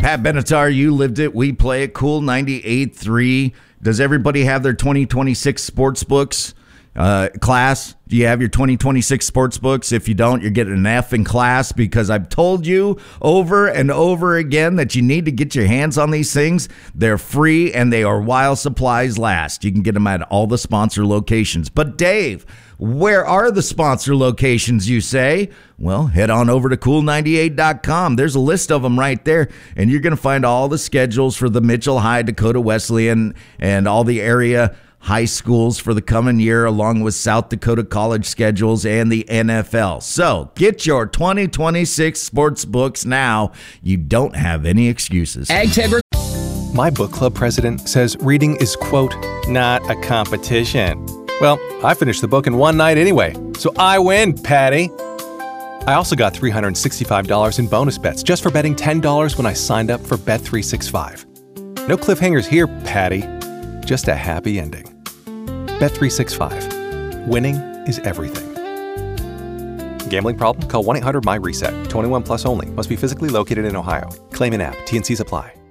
Pat Benatar, you lived it. We play it. Cool 98.3. Does everybody have their 2026 sports books? Class, do you have your 2026 sports books? If you don't, you're getting an F in class, because I've told you over and over again that you need to get your hands on these things. They're free and they are while supplies last. You can get them at all the sponsor locations. But Dave, where are the sponsor locations, you say? Well, head on over to cool98.com. There's a list of them right there, and you're going to find all the schedules for the Mitchell High, Dakota Wesleyan, and all the area high schools for the coming year, along with South Dakota college schedules and the NFL. So get your 2026 sports books now. You don't have any excuses. My book club president says reading is, quote, not a competition. Well, I finished the book in one night anyway, so I win, Patty. I also got $365 in bonus bets just for betting $10 when I signed up for Bet365. No cliffhangers here, Patty. Just a happy ending. Bet365. Winning is everything. Gambling problem? Call 1-800-MY-RESET. 21 plus only. Must be physically located in Ohio. Claim in app. T&Cs apply.